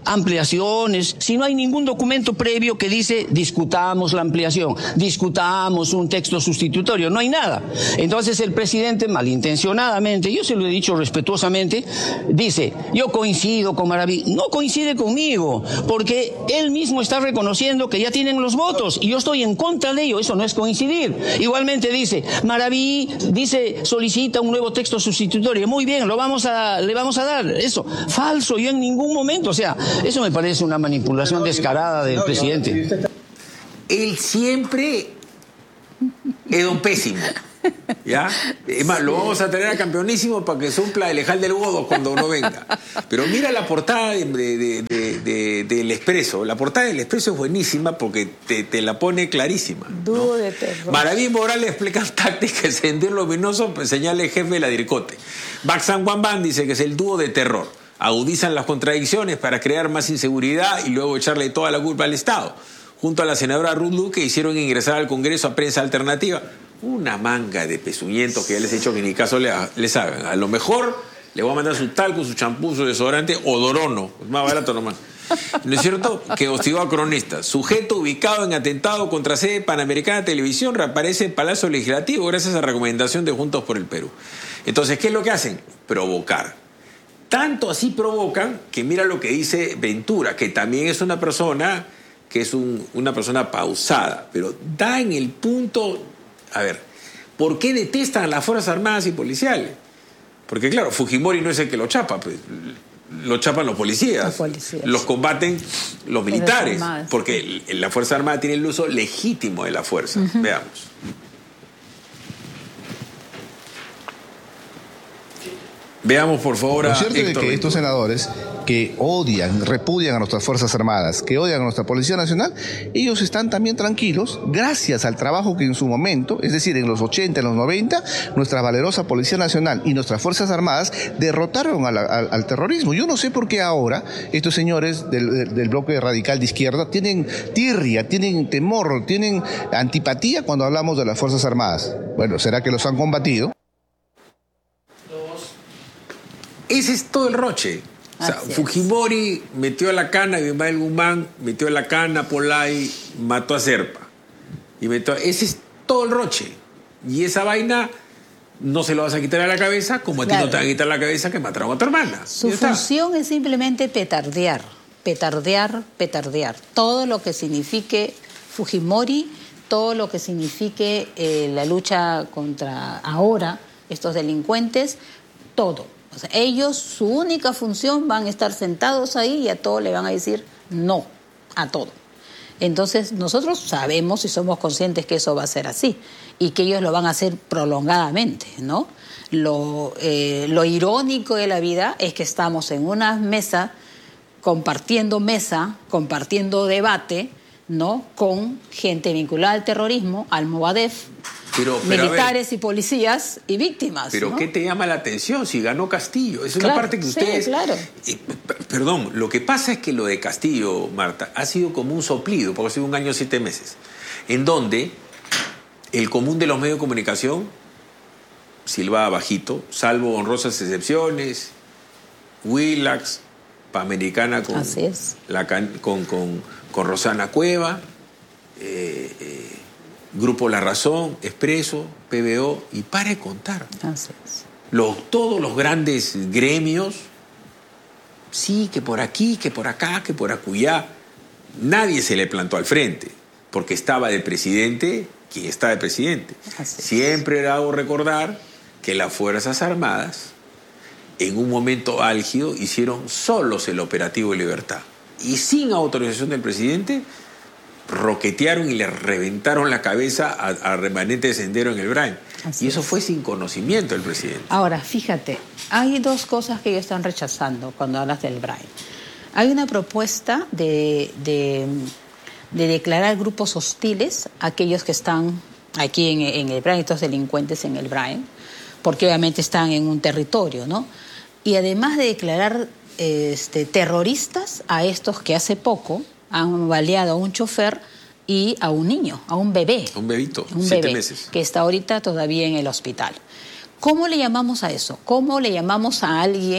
ampliaciones, si no hay ningún documento previo que dice discutamos la ampliación, discutamos un texto sustitutorio? No hay nada. Entonces el presidente malintencionadamente, yo se lo he dicho respetuosamente, dice, yo coincido con Maraví. No coincide conmigo, porque él mismo está reconociendo que ya tienen los votos y yo estoy en contra de ello. Eso no es coincidir. Igualmente dice, Maraví dice, solicita un nuevo texto sustitutorio. Muy bien, lo vamos a, le vamos a dar. Eso, falso, yo en ningún momento. O sea, eso me parece una manipulación descarada del presidente. Él siempre es un pésimo. ¿Ya? Es más, lo vamos a traer a Campeonísimo para que supla el Ejal del Godo cuando uno venga. Pero mira la portada de, de, de, de, del Expreso. La portada del Expreso es buenísima porque te, te la pone clarísima, ¿no? Dúo de terror. Maraví Morales explica tácticas, Sendero Luminoso, pues, señala el jefe de la Dircote. Baxan Guambán dice que es el dúo de terror. Agudizan las contradicciones para crear más inseguridad y luego echarle toda la culpa al Estado. Junto a la senadora Ruth Luque hicieron ingresar al Congreso a Prensa Alternativa. Una manga de pezuñentos que ya les he dicho que ni caso le, les hagan. A lo mejor le voy a mandar su talco, su champú, su desodorante Odorono. Es más barato nomás. ¿No es cierto? Que hostigó a cronistas. Sujeto ubicado en atentado contra sede Panamericana Televisión reaparece en Palacio Legislativo gracias a recomendación de Juntos por el Perú. Entonces, ¿qué es lo que hacen? Provocar. Tanto así provocan que mira lo que dice Ventura, que también es una persona que es un, una persona pausada, pero da en el punto... A ver, ¿por qué detestan a las Fuerzas Armadas y Policiales? Porque claro, Fujimori no es el que lo chapa, pues, lo chapan los policías, los policías, los combaten los militares, armadas, porque sí. La Fuerza Armada tiene el uso legítimo de la fuerza. Uh-huh. Veamos. Veamos, por favor, a Lo cierto Héctor es que Ventura. estos senadores que odian, repudian a nuestras Fuerzas Armadas, que odian a nuestra Policía Nacional, ellos están también tranquilos gracias al trabajo que en su momento, es decir, en los ochenta, en los noventa, nuestra valerosa Policía Nacional y nuestras Fuerzas Armadas derrotaron a la, al, al terrorismo. Yo no sé por qué ahora estos señores del, del bloque radical de izquierda tienen tirria, tienen temor, tienen antipatía cuando hablamos de las Fuerzas Armadas. Bueno, ¿será que los han combatido? Ese es todo el roche. O sea, Fujimori metió a la cana, Ismael Guzmán metió a la cana, Polay mató a Serpa. Y metió, ese es todo el roche. Y esa vaina no se lo vas a quitar a la cabeza, como a ti claro. no te van a quitar la cabeza que mataron a tu hermana. Su función es simplemente petardear, petardear, petardear. Todo lo que signifique Fujimori, todo lo que signifique eh, la lucha contra ahora estos delincuentes, todo. O sea, ellos, su única función, van a estar sentados ahí y a todo le van a decir no, a todo. Entonces, nosotros sabemos y somos conscientes que eso va a ser así y que ellos lo van a hacer prolongadamente, ¿no? Lo, eh, lo irónico de la vida es que estamos en una mesa, compartiendo mesa, compartiendo debate, ¿no? Con gente vinculada al terrorismo, al Movadef, Pero, pero militares ver, y policías y víctimas. Pero ¿no? ¿qué te llama la atención si ganó Castillo? Es claro, una parte que ustedes... Sí, claro. Eh, perdón, lo que pasa es que lo de Castillo, Marta, ha sido como un soplido, porque ha sido un año siete meses, en donde el común de los medios de comunicación silbaba bajito, salvo honrosas excepciones, Willax, Panamericana con, Así es. la, con, con, con Rosana Cueva, eh, eh, Grupo La Razón, Expreso, P B O, y para de contar. Así es. Los, todos los grandes gremios, sí, que por aquí, que por acá, que por acullá, nadie se le plantó al frente, porque estaba de presidente quien está de presidente. Así Siempre hago recordar que las Fuerzas Armadas, en un momento álgido, hicieron solos el operativo de Libertad. Y sin autorización del presidente, roquetearon y le reventaron la cabeza a, a remanente de Sendero en el Brain. Así y eso es. Fue sin conocimiento del presidente. Ahora, fíjate, hay dos cosas que ellos están rechazando cuando hablas del Brain. Hay una propuesta de, de, de declarar grupos hostiles a aquellos que están aquí en, en el Brain, estos delincuentes en el Brain, porque obviamente están en un territorio, ¿no? Y además de declarar este, terroristas a estos que hace poco han baleado a un chofer y a un niño, a un bebé. Un bebito, un siete bebé, meses. Que está ahorita todavía en el hospital. ¿Cómo le llamamos a eso? ¿Cómo le llamamos a alguien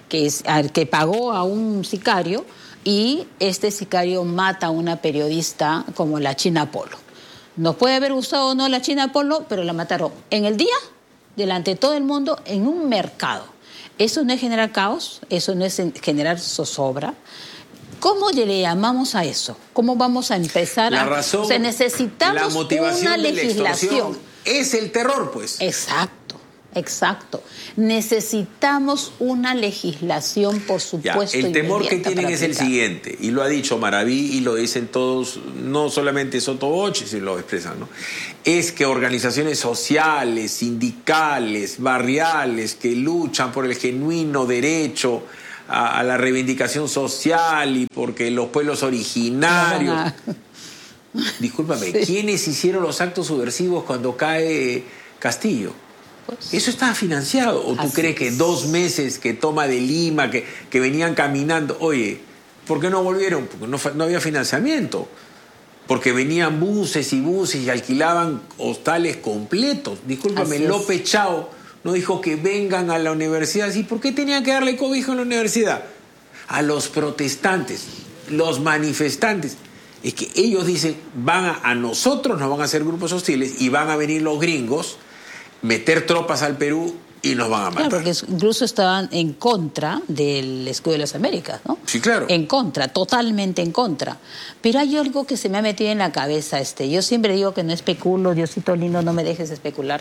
que, es, al que pagó a un sicario y este sicario mata a una periodista como la China Polo. Nos puede haber gustado o no la China Polo, pero la mataron en el día, delante de todo el mundo, en un mercado. Eso no es generar caos, eso no es generar zozobra. ¿Cómo le llamamos a eso? ¿Cómo vamos a empezar la a...? Razón, o sea, necesitamos la motivación una de la legislación. Es el terror, pues. Exacto, exacto. Necesitamos una legislación, por supuesto. Ya, el temor que tienen es el aplicar. siguiente, y lo ha dicho Maraví y lo dicen todos, no solamente Sotoboche, sino lo expresan, ¿no? Es que organizaciones sociales, sindicales, barriales, que luchan por el genuino derecho a, a la reivindicación social y porque los pueblos originarios... No, no, no. Discúlpame, Sí. ¿quiénes hicieron los actos subversivos cuando cae Castillo? Pues, ¿Eso estaba financiado? ¿O tú así crees que es. dos meses que toma de Lima, que, que venían caminando? Oye, ¿por qué no volvieron? Porque no, fa- no había financiamiento. Porque venían buses y buses y alquilaban hostales completos. Discúlpame, Así es. López Chao no dijo que vengan a la universidad. ¿Y por qué tenía que darle cobijo en la universidad? A los protestantes, los manifestantes. Es que ellos dicen, van a, a nosotros nos van a hacer grupos hostiles y van a venir los gringos, meter tropas al Perú y nos van a matar. Claro, porque incluso estaban en contra del escudo de las Américas, ¿no? Sí, claro. En contra, totalmente en contra. Pero hay algo que se me ha metido en la cabeza. Este. Yo siempre digo que no especulo, Diosito lindo, no me dejes especular.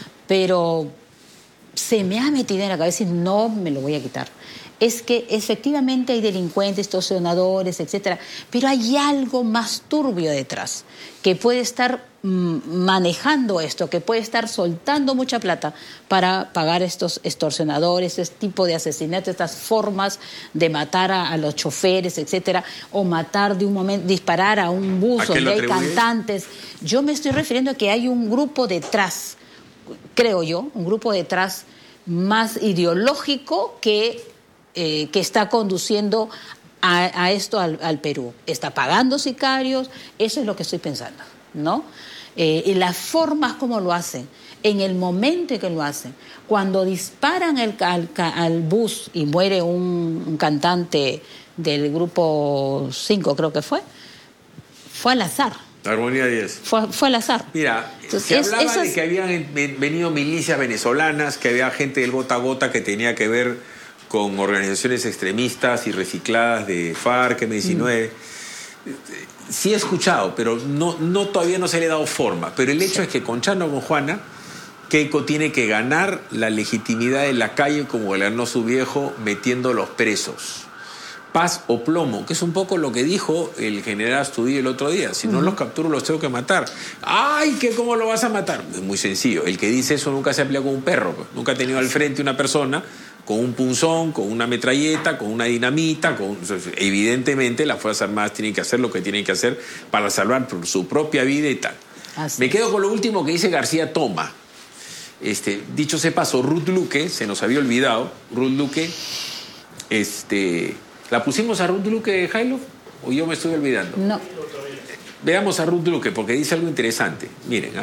Pero se me ha metido en la cabeza y no me lo voy a quitar. Es que efectivamente hay delincuentes, extorsionadores, etcétera, pero hay algo más turbio detrás, que puede estar mm, manejando esto, que puede estar soltando mucha plata para pagar estos extorsionadores, este tipo de asesinatos, estas formas de matar a, a los choferes, etcétera, o matar de un momento, disparar a un bus ¿A qué lo donde hay atribuye? cantantes. Yo me estoy refiriendo a que hay un grupo detrás, creo yo, un grupo detrás más ideológico que... Eh, que está conduciendo a, a esto al, al Perú. Está pagando sicarios, eso es lo que estoy pensando, ¿no? Eh, y las formas como lo hacen, en el momento en que lo hacen, cuando disparan el, al, al bus y muere un, un cantante del grupo cinco, creo que fue, fue al azar. Armonía diez. Fue, fue al azar. Mira, Entonces, se es- hablaba esas- de que habían venido milicias venezolanas, que había gente del gota a gota que tenía que ver con organizaciones extremistas y recicladas de FARC, M diecinueve. Mm. Sí he escuchado, pero no, no, todavía no se le ha dado forma. Pero el hecho es que con Chano o con Juana, Keiko tiene que ganar la legitimidad de la calle como le ganó su viejo metiéndolos presos. Paz o plomo, que es un poco lo que dijo el general Astudillo el otro día. Si no los capturo, los tengo que matar. ¡Ay, que cómo lo vas a matar! Es muy sencillo. El que dice eso nunca se ha peleado con un perro. Pues. Nunca ha tenido al frente una persona con un punzón, con una metralleta, con una dinamita. Con... Evidentemente, las Fuerzas Armadas tienen que hacer lo que tienen que hacer para salvar su propia vida y tal. Así Me quedo con lo último que dice García Toma. Este, dicho sea paso, Ruth Luque, se nos había olvidado, Ruth Luque, este, ¿la pusimos a Ruth Luque, Jailo? ¿O yo me estoy olvidando? No. Veamos a Ruth Luque porque dice algo interesante. Miren, ¿ah?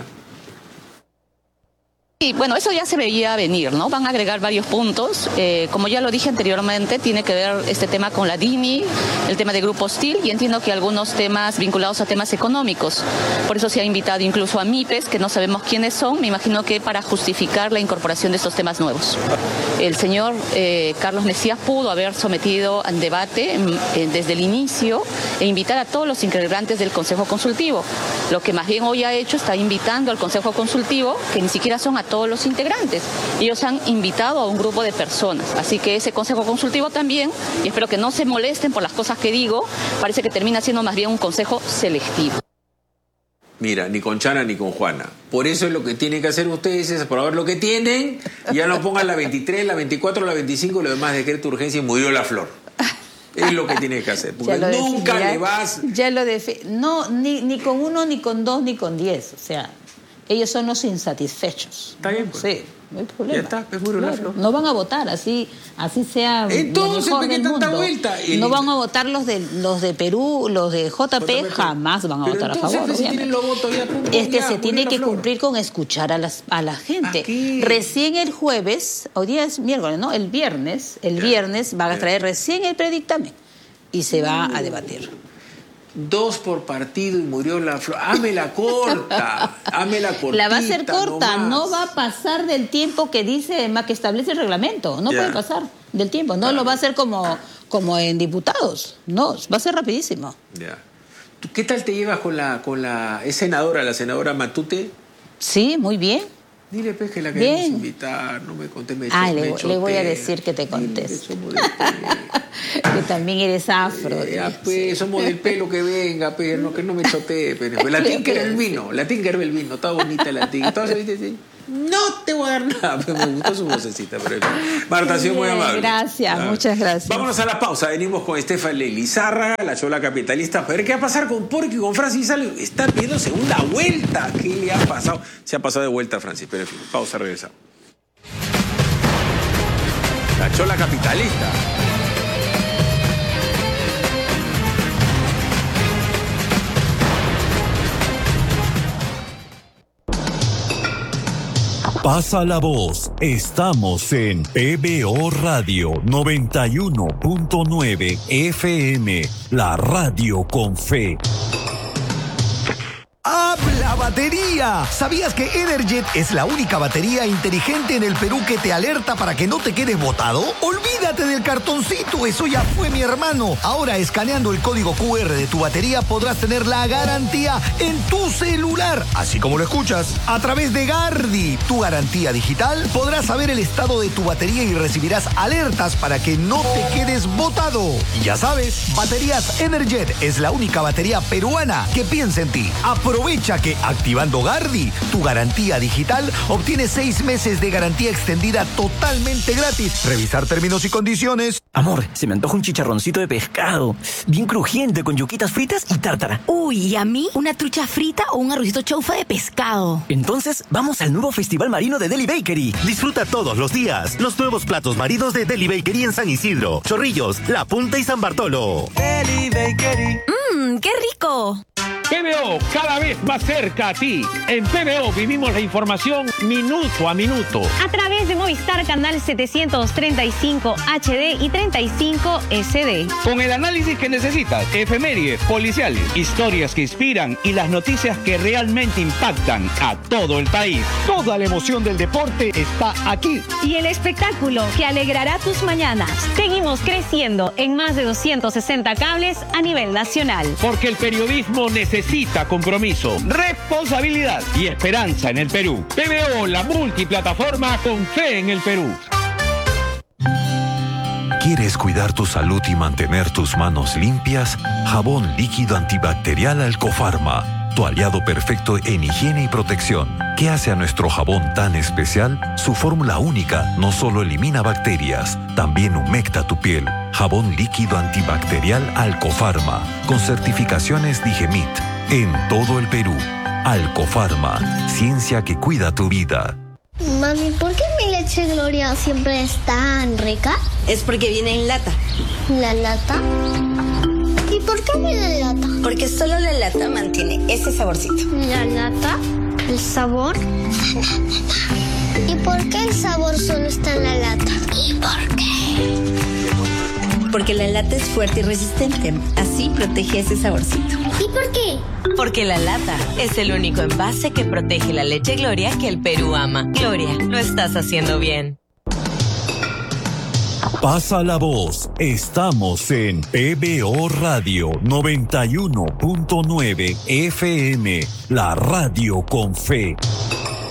Y bueno, eso ya se veía venir, ¿no? Van a agregar varios puntos. Eh, como ya lo dije anteriormente, tiene que ver este tema con la D I N I, el tema de grupo hostil, y entiendo que algunos temas vinculados a temas económicos. Por eso se ha invitado incluso a MIPES, que no sabemos quiénes son, me imagino que para justificar la incorporación de estos temas nuevos. El señor eh, Carlos Mesías pudo haber sometido al debate eh, desde el inicio e invitar a todos los integrantes del Consejo Consultivo. Lo que más bien hoy ha hecho está invitando al Consejo Consultivo, que ni siquiera son a todos los integrantes. Ellos han invitado a un grupo de personas. Así que ese Consejo Consultivo también, y espero que no se molesten por las cosas que digo, parece que termina siendo más bien un consejo selectivo. Mira, ni con Chana ni con Juana. Por eso es lo que tienen que hacer ustedes, es aprobar lo que tienen, y ya no pongan la veintitrés, la veinticuatro, la veinticinco y lo demás decreto de urgencia y murió la flor. Es lo que tienen que hacer. Porque Ya lo nunca defi- ya- le vas... Ya lo defi- No, ni, ni con uno, ni con dos, ni con diez. O sea, ellos son los insatisfechos. Está bien, pues. Sí. no hay problema. Ya está, pues murió claro. la flor. No van a votar, así, así sea Entonces, lo mejor ¿por qué del tanta mundo. vuelta? El... No van a votar los de los de Perú, los de J P, J P jamás van a Pero votar entonces, a favor. si tienen los votos ya, pum, Es que ya, se tiene la que flor. cumplir con escuchar a, las, a la gente. Aquí. Recién el jueves, hoy día es miércoles, ¿no? El viernes, el Ya. viernes van a Ya. traer recién el predictamen y se va a debatir. Dos por partido y murió la flor. Hámela corta, hámela cortita. La va a hacer corta, nomás. no va a pasar del tiempo que dice, más que establece el reglamento. No Ya. puede pasar del tiempo. No lo va a hacer como, como en diputados. No, va a ser rapidísimo. Ya. ¿Tú qué tal te llevas con la, con la es senadora, la senadora Matute? Sí, muy bien. Dile, pues, que la queremos Bien. invitar, no me conté, me Ah, cho- le, me le voy a chotea. decir que te Dile contes. que somos del pelo. Que también eres afro. Eh, ya, dice. pues, somos del pelo que venga, pero no, que no me chotee. Pero. La Tinkerbell vino, la Tinkerbell vino, está bonita la Tinkerbell. Todas se viste así. No te voy a dar nada, pero me gustó su vocecita. Pero... Marta, ha sido muy Bien, amable. gracias, Ah. muchas gracias. Vámonos a la pausa. Venimos con Estefan Lizárraga, la chola capitalista. A ver qué va a pasar con Porky y con Francis Salio. Está pidiendo segunda vuelta. ¿Qué le ha pasado? Se ha pasado de vuelta, Francis. Pero en fin, pausa, regresa. La chola capitalista. Pasa la voz. Estamos en P B O Radio noventa y uno punto nueve F M, la radio con fe. ¡Habla batería! ¿Sabías que Energet es la única batería inteligente en el Perú que te alerta para que no te quedes botado? Olvídate del cartoncito, eso ya fue, mi hermano. Ahora, escaneando el código Q R de tu batería, podrás tener la garantía en tu celular, así como lo escuchas. A través de Gardi, tu garantía digital, podrás saber el estado de tu batería y recibirás alertas para que no te quedes botado. Y ya sabes, Baterías Energet es la única batería peruana que piensa en ti. Aprovecha que activando Gardi, tu garantía digital, obtienes seis meses de garantía extendida totalmente gratis. Revisar términos y condiciones. Amor, se me antoja un chicharroncito de pescado, bien crujiente con yuquitas fritas y tártara. Uy, ¿y a mí? ¿Una trucha frita o un arrocito chaufa de pescado? Entonces, vamos al nuevo Festival Marino de Deli Bakery. Disfruta todos los días los nuevos platos marinos de Deli Bakery en San Isidro, Chorrillos, La Punta y San Bartolo. Deli Bakery. Mmm, qué rico. P B O, cada vez más cerca a ti. En P B O vivimos la información minuto a minuto. A través de Movistar Canal setecientos treinta y cinco H D y treinta y cinco S D. Con el análisis que necesitas, efemérides, policiales, historias que inspiran y las noticias que realmente impactan a todo el país. Toda la emoción del deporte está aquí. Y el espectáculo que alegrará tus mañanas. Seguimos creciendo en más de doscientos sesenta cables a nivel nacional. Porque el periodismo necesita Necesita compromiso, responsabilidad y esperanza en el Perú. P B O, la multiplataforma con fe en el Perú. ¿Quieres cuidar tu salud y mantener tus manos limpias? Jabón líquido antibacterial Alcofarma, tu aliado perfecto en higiene y protección. ¿Qué hace a nuestro jabón tan especial? Su fórmula única no solo elimina bacterias, también humecta tu piel. Jabón líquido antibacterial Alcofarma, con certificaciones Digemit, en todo el Perú. Alcofarma, ciencia que cuida tu vida. Mami, ¿por qué mi leche Gloria siempre es tan rica? Es porque viene en lata. ¿La lata? ¿Y por qué viene en lata? Porque solo la lata mantiene ese saborcito. ¿La lata? ¿El sabor? ¿Y por qué el sabor solo está en la lata? ¿Y por qué? Porque la lata es fuerte y resistente. Así protege ese saborcito. ¿Y por qué? Porque la lata es el único envase que protege la leche Gloria que el Perú ama. Gloria, lo estás haciendo bien. Pasa la voz. Estamos en P B O Radio noventa y uno punto nueve F M, la radio con fe.